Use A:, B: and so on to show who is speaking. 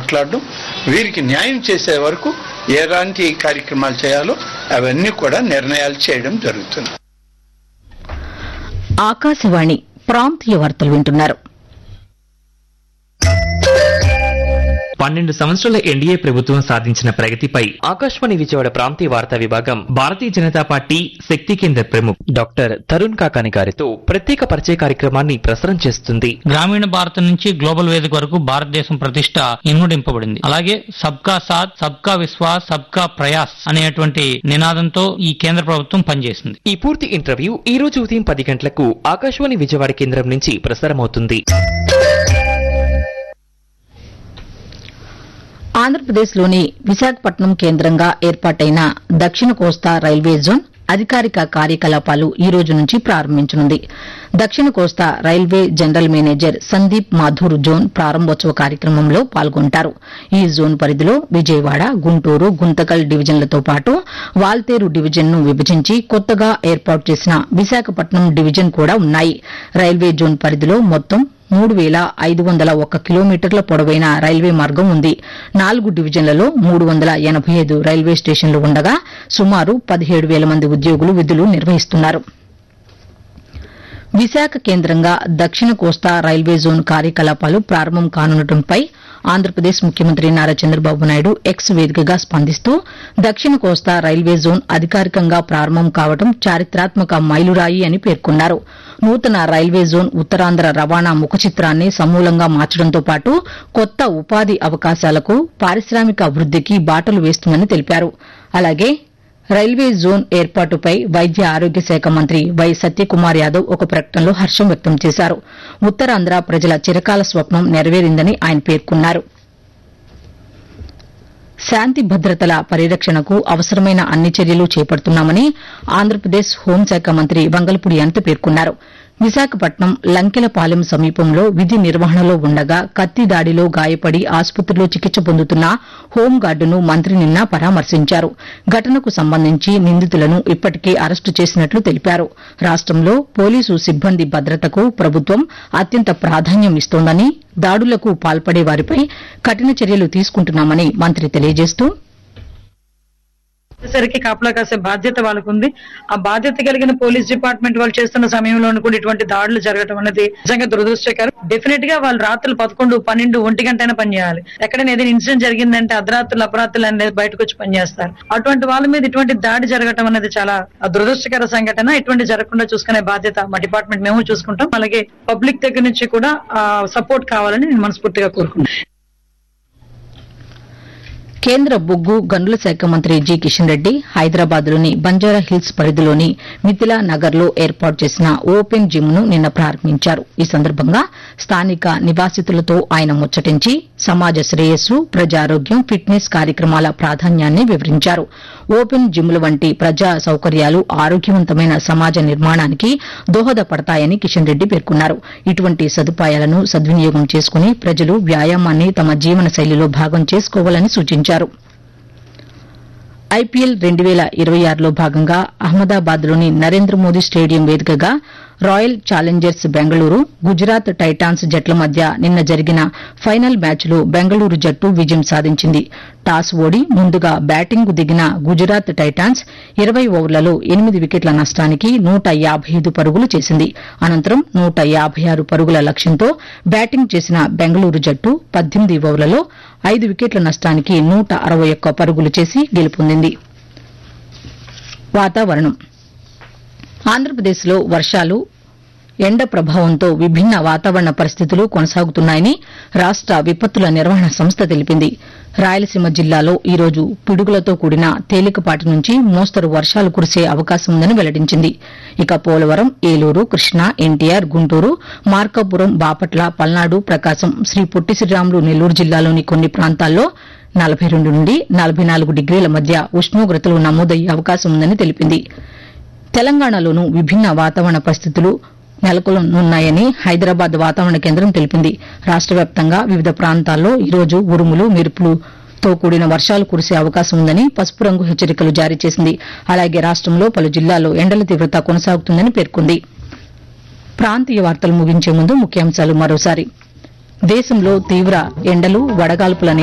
A: మాట్లాడడం, వీరికి న్యాయం చేసే వరకు ఎలాంటి కార్యక్రమాలు చేయాలో అవన్నీ కూడా నిర్ణయాలు చేయడం జరుగుతుంది.
B: ఆకాశవాణి ప్రాంతీయ వార్తలు వింటున్నారు.
C: 12 సంవత్సరాల ఎన్డీఏ ప్రభుత్వం సాధించిన ప్రగతిపై ఆకాశవాణి విజయవాడ ప్రాంతీయ వార్తా విభాగం భారతీయ జనతా పార్టీ శక్తి కేంద్ర ప్రముఖ్ డాక్టర్ తరుణ్ కాకాని గారితో ప్రత్యేక పరిచయ కార్యక్రమాన్ని ప్రసారం చేస్తుంది.
D: గ్రామీణ భారతం నుంచి గ్లోబల్ వేదిక వరకు భారతదేశం ప్రతిష్ట ఇనుమడింపబడింది. అలాగే సబ్కా సాథ్, సబ్కా విశ్వాస్, సబ్కా ప్రయాస్ అనేటువంటి నినాదంతో ఈ కేంద్ర ప్రభుత్వం పనిచేసింది.
C: ఈ పూర్తి ఇంటర్వ్యూ ఈ రోజు ఉదయం 10 గంటలకు ఆకాశవాణి విజయవాడ కేంద్రం నుంచి ప్రసారమవుతుంది.
B: ఆంధ్రప్రదేశ్లోని విశాఖపట్నం కేంద్రంగా ఏర్పాటైన దక్షిణ కోస్తా రైల్వే జోన్ అధికారిక కార్యకలాపాలు ఈ రోజు నుంచి ప్రారంభించనుంది. దక్షిణ కోస్తా railway general manager Sandeep Mathur zone ప్రారంభోత్సవ కార్యక్రమంలో పాల్గొంటారు. ఈ జోన్ పరిధిలో విజయవాడ, గుంటూరు, గుంతకల్ డివిజన్లతో పాటు వాల్తేరు డివిజన్ను విభజించి కొత్తగా ఏర్పాటు చేసిన విశాఖపట్నం డివిజన్ కూడా ఉన్నాయి. రైల్వే జోన్ పరిధిలో మొత్తం 3,501 కిలోమీటర్ల పొడవైన రైల్వే మార్గం ఉంది. 4 డివిజన్లలో 385 రైల్వే స్టేషన్లు ఉండగా సుమారు 17,000 మంది ఉద్యోగులు విధులు నిర్వహిస్తున్నారు. విశాఖ కేంద్రంగా దక్షిణ కోస్తా రైల్వే జోన్ కార్యకలాపాలు ప్రారంభం కానుండటంపై ఆంధ్రప్రదేశ్ ముఖ్యమంత్రి నారా చంద్రబాబు నాయుడు ఎక్స్ వేదికగా స్పందిస్తూ దక్షిణ కోస్తా రైల్వే జోన్ అధికారికంగా ప్రారంభం కావడం చారిత్రాత్మక మైలురాయి అని పేర్కొన్నారు. నూతన రైల్వే జోన్ ఉత్తరాంధ్ర రవాణా ముఖచిత్రాన్ని సమూలంగా మార్చడంతో పాటు కొత్త ఉపాధి అవకాశాలకు, పారిశ్రామిక అభివృద్దికి బాటలు వేస్తుందని తెలిపారు. అలాగే రైల్వే జోన్ ఏర్పాటుపై వైద్య ఆరోగ్య శాఖ మంత్రి వై సత్యకుమార్ యాదవ్ ఒక ప్రకటనలో హర్షం వ్యక్తం చేశారు. ఉత్తరాంధ్ర ప్రజల చిరకాల స్వప్నం నెరవేరిందని ఆయన పేర్కొన్నారు. శాంతి భద్రతల పరిరక్షణకు అవసరమైన అన్ని చర్యలు చేపడుతున్నామని ఆంధ్రప్రదేశ్ హోంశాఖ మంత్రి వంగల్పూడి అనిత పేర్కొన్నారు. విశాఖపట్నం లంకెలపాలెం సమీపంలో విధి నిర్వహణలో ఉండగా కత్తి దాడిలో గాయపడి ఆసుపత్రిలో చికిత్స పొందుతున్న హోంగార్డును మంత్రి నిన్న పరామర్శించారు. ఘటనకు సంబంధించి నిందితులను ఇప్పటికే అరెస్టు చేసినట్లు తెలిపారు. రాష్టంలో పోలీసు సిబ్బంది భద్రతకు ప్రభుత్వం అత్యంత ప్రాధాన్యం ఇస్తోందని, దాడులకు పాల్పడే వారిపై కఠిన చర్యలు తీసుకుంటున్నామని మంత్రి తెలియజేస్తూ
E: సరికి కాపలా కాసే బాధ్యత వాళ్ళకు ఉంది. ఆ బాధ్యత కలిగిన పోలీస్ డిపార్ట్మెంట్ వాళ్ళు చేస్తున్న సమయంలో కూడా ఇటువంటి దాడులు జరగడం అనేది నిజంగా దురదృష్టకరం. డెఫినెట్ గా వాళ్ళు రాత్రులు 11, 12, 1 గంట అయినా పనిచేయాలి. ఎక్కడైనా ఏదైనా ఇన్సిడెంట్ జరిగిందంటే అర్ధరాత్రులు, అపరాత్రులు అనేది బయటకు వచ్చి పనిచేస్తారు. అటువంటి వాళ్ళ మీద ఇటువంటి దాడి జరగడం అనేది చాలా దురదృష్టకర సంఘటన. ఇటువంటి జరగకుండా చూసుకునే బాధ్యత మా డిపార్ట్మెంట్ మేము చూసుకుంటాం. అలాగే పబ్లిక్ దగ్గర నుంచి కూడా సపోర్ట్ కావాలని నేను మనస్ఫూర్తిగా కోరుకుంటున్నాను.
B: కేంద్ర బొగ్గు గనుల శాఖ మంత్రి జి కిషన్ రెడ్డి హైదరాబాద్లోని బంజారా హిల్స్ పరిధిలోని మిథిలా నగర్లో ఏర్పాటు చేసిన ఓపెన్ జిమ్ ను నిన్న ప్రారంభించారు. ఈ సందర్భంగా స్థానిక నివాసితులతో ఆయన ముచ్చటించి సమాజ శ్రేయస్సు, ప్రజారోగ్యం, ఫిట్నెస్ కార్యక్రమాల ప్రాధాన్యాన్ని వివరించారు. ఓపెన్ జిమ్ల వంటి ప్రజా సౌకర్యాలు ఆరోగ్యవంతమైన సమాజ నిర్మాణానికి దోహదపడతాయని కిషన్ రెడ్డి పేర్కొన్నారు. ఇటువంటి సదుపాయాలను సద్వినియోగం చేసుకుని ప్రజలు వ్యాయామాన్ని తమ జీవన శైలిలో భాగం చేసుకోవాలని సూచించారు. ఐపీఎల్ 2026లో భాగంగా అహ్మదాబాద్లోని నరేంద్ర మోదీ స్టేడియం వేదికగా royal Challengers Bengaluru, Gujarat Titans జట్ల మధ్య నిన్న జరిగిన ఫైనల్ మ్యాచ్లో బెంగళూరు జట్టు విజయం సాధించింది. టాస్ ఓడి ముందుగా బ్యాటింగ్కు దిగిన గుజరాత్ టైటాన్స్ 20 ఓవర్లలో 8 వికెట్ల నష్టానికి 155 పరుగులు చేసింది. అనంతరం 156 పరుగుల లక్ష్యంతో బ్యాటింగ్ చేసిన బెంగళూరు జట్టు 18 ఓవర్లలో 5 వికెట్ల నష్టానికి 161 పరుగులు చేసి గెలుపొందింది. వాతావరణం. ఆంధ్రప్రదేశ్లో వర్షాలు, ఎండ ప్రభావంతో విభిన్న వాతావరణ పరిస్థితులు కొనసాగుతున్నాయని రాష్ట విపత్తుల నిర్వహణ సంస్థ తెలిపింది. రాయలసీమ జిల్లాలో ఈ రోజు పిడుగులతో కూడిన తేలికపాటి నుంచి మోస్తరు వర్షాలు కురిసే అవకాశం ఉందని వెల్లడించింది. ఇక పోలవరం, ఏలూరు, కృష్ణా, ఎన్టీఆర్, గుంటూరు, మార్కాపురం, బాపట్ల, పల్నాడు, ప్రకాశం, శ్రీ పొట్టి శ్రీరాములు నెల్లూరు జిల్లాలోని కొన్ని ప్రాంతాల్లో 42 నుండి 44 డిగ్రీల మధ్య ఉష్ణోగ్రతలు నమోదయ్యే అవకాశం ఉందని తెలిపింది. తెలంగాణలోనూ విభిన్న వాతావరణ పరిస్థితులు నెలకొనున్నాయని హైదరాబాద్ వాతావరణ కేంద్రం తెలిపింది. రాష్ట వ్యాప్తంగా వివిధ ప్రాంతాల్లో ఈ రోజు ఉరుములు, మెరుపులతో కూడిన వర్షాలు కురిసే అవకాశం ఉందని పసుపు రంగు హెచ్చరికలు జారీ చేసింది. అలాగే రాష్టంలో పలు జిల్లాల్లో ఎండల తీవ్రత కొనసాగుతుందని పేర్కొంది. ప్రాంతీయ వార్తలు ముగించే ముందు ముఖ్యాంశాలు మరోసారి. దేశంలో తీవ్ర ఎండలు, వడగాల్పుల